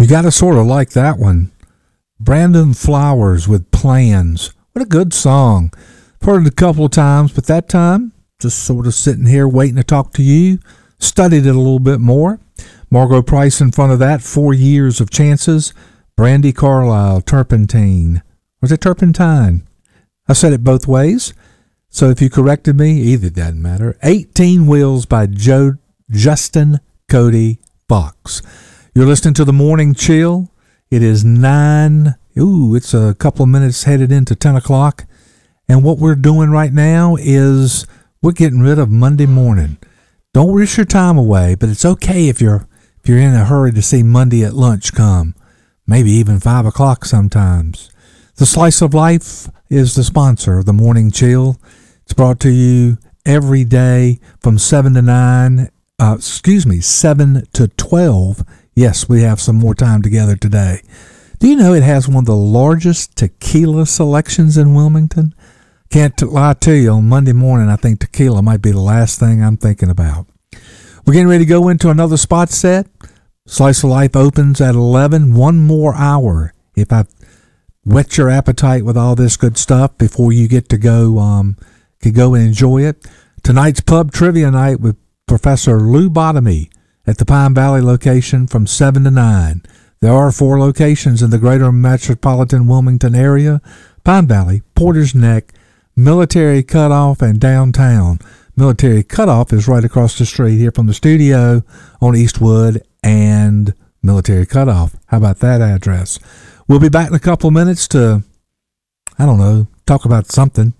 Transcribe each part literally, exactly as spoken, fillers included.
got to sort of like that one. Brandon Flowers with Plans. What a good song. I've heard it a couple of times, but that time, just sort of sitting here waiting to talk to you. Studied it a little bit more. Margot Price in front of that, Four Years of Chances. Brandi Carlile, Turpentine. Was it Turpentine? I said it both ways. So if you corrected me, either doesn't matter. eighteen Wheels by Joe Justin Cody Fox. You're listening to The Morning Chill. It is nine. Ooh, it's a couple of minutes headed into ten o'clock. And what we're doing right now is we're getting rid of Monday morning. Don't wish your time away, but it's okay if you're if you're in a hurry to see Monday at lunch come. Maybe even five o'clock sometimes. The Slice of Life is the sponsor of The Morning Chill. It's brought to you every day from seven to nine. Uh, excuse me, seven to twelve. Yes, we have some more time together today. Do you know it has one of the largest tequila selections in Wilmington? Can't t- lie to you, on Monday morning, I think tequila might be the last thing I'm thinking about. We're getting ready to go into another spot set. Slice of Life opens at eleven. One more hour. If I whet your appetite with all this good stuff before you get to go, um, can go and enjoy it. Tonight's pub trivia night with Professor Lou Bottomy at the Pine Valley location from seven to nine. There are four locations in the greater metropolitan Wilmington area: Pine Valley, Porter's Neck, Military Cutoff, and downtown. Military Cutoff is right across the street here from the studio on Eastwood and Military Cutoff. How about that address? We'll be back in a couple of minutes to, I don't know, talk about something.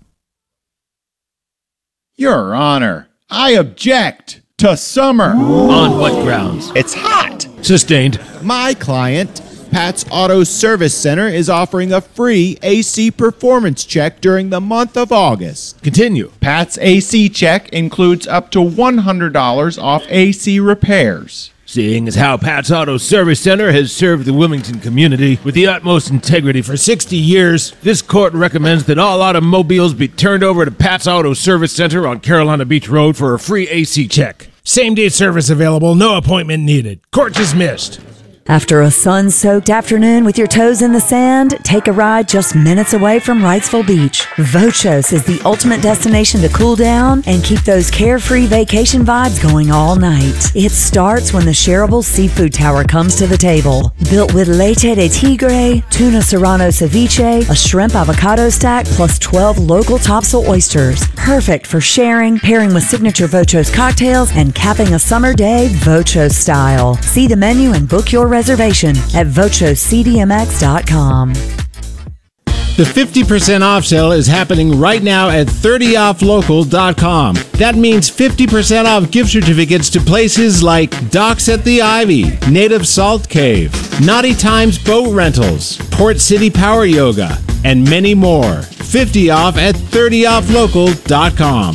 Your Honor, I object to summer. On what grounds? It's hot. Sustained. My client, Pat's Auto Service Center, is offering a free A C performance check during the month of August. Continue. Pat's A C check includes up to one hundred dollars off A C repairs. Seeing as how Pat's Auto Service Center has served the Wilmington community with the utmost integrity for sixty years, this court recommends that all automobiles be turned over to Pat's Auto Service Center on Carolina Beach Road for a free A C check. Same-day service available, no appointment needed. Court dismissed. After a sun-soaked afternoon with your toes in the sand, take a ride just minutes away from Wrightsville Beach. Vochos is the ultimate destination to cool down and keep those carefree vacation vibes going all night. It starts when the shareable seafood tower comes to the table. Built with leche de tigre, tuna serrano ceviche, a shrimp avocado stack, plus twelve local topsail oysters. Perfect for sharing, pairing with signature Vochos cocktails, and capping a summer day Vochos style. See the menu and book your reservation at vochos c d m x dot com. The fifty percent off sale is happening right now at thirty off local dot com. That means fifty percent off gift certificates to places like Docks at the Ivy, Native Salt Cave, Naughty Times Boat Rentals, Port City Power Yoga, and many more. fifty off at thirty off local dot com.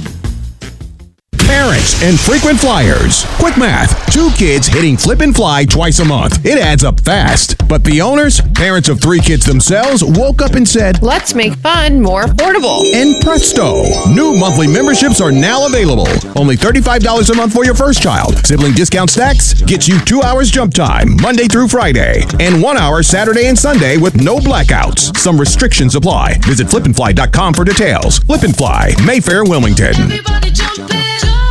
Parents and frequent flyers. Quick math. Two kids hitting flip and fly twice a month. It adds up fast. But the owners, parents of three kids themselves, woke up and said, let's make fun more affordable. And presto, new monthly memberships are now available. Only thirty-five dollars a month for your first child. Sibling discount stacks gets you two hours jump time, Monday through Friday, and one hour Saturday and Sunday with no blackouts. Some restrictions apply. Visit flip and fly dot com for details. Flip and Fly, Mayfair, Wilmington. Everybody jump in.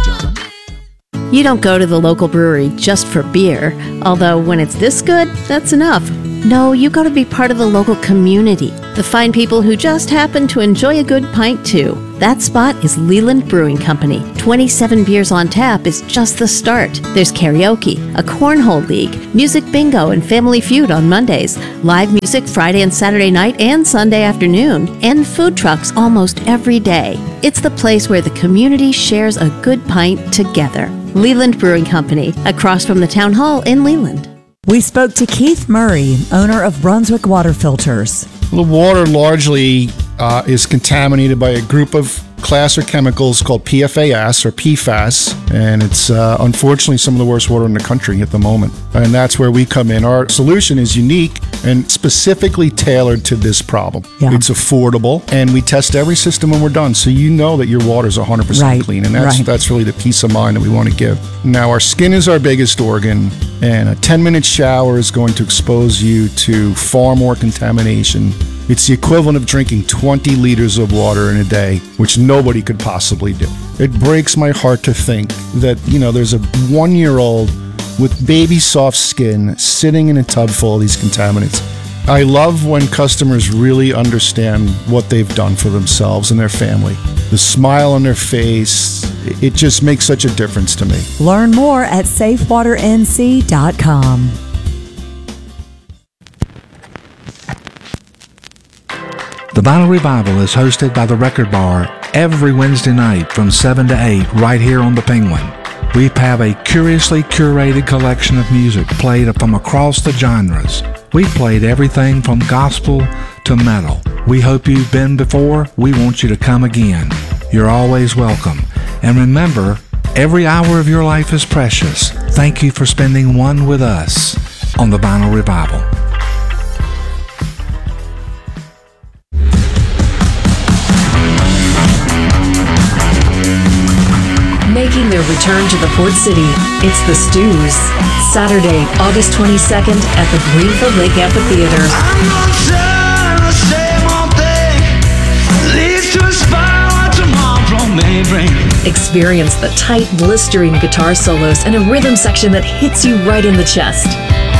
You don't go to the local brewery just for beer, although when it's this good, that's enough. No, you go to be part of the local community, the fine people who just happen to enjoy a good pint too. That spot is Leland Brewing Company. twenty-seven beers on tap is just the start. There's karaoke, a cornhole league, music bingo and family feud on Mondays, live music Friday and Saturday night and Sunday afternoon, and food trucks almost every day. It's the place where the community shares a good pint together. Leland Brewing Company, across from the Town Hall in Leland. We spoke to Keith Murray, owner of Brunswick Water Filters. The water largely uh, is contaminated by a group of class or chemicals called P F A S or P FAS, and it's uh, unfortunately some of the worst water in the country at the moment. And that's where we come in. Our solution is unique and specifically tailored to this problem. Yeah. It's affordable, and we test every system when we're done, so you know that your water is one hundred percent Right. clean, and that's Right. that's really the peace of mind that we want to give. Now, our skin is our biggest organ. And a ten minute shower is going to expose you to far more contamination. It's the equivalent of drinking twenty liters of water in a day, which nobody could possibly do. It breaks my heart to think that, you know, there's a one-year-old with baby soft skin sitting in a tub full of these contaminants. I love when customers really understand what they've done for themselves and their family. The smile on their face, it just makes such a difference to me. Learn more at safe water n c dot com. The Vinyl Revival is hosted by the Record Bar every Wednesday night from seven to eight right here on the Penguin. We have a curiously curated collection of music played from across the genres. We've played everything from gospel to metal. We hope you've been before. We want you to come again. You're always welcome. And remember, every hour of your life is precious. Thank you for spending one with us on the Vinyl Revival. Making their return to the Port City, it's the Stews. Saturday, August twenty-second at the Greenfield Lake Amphitheater. Experience the tight, blistering guitar solos and a rhythm section that hits you right in the chest.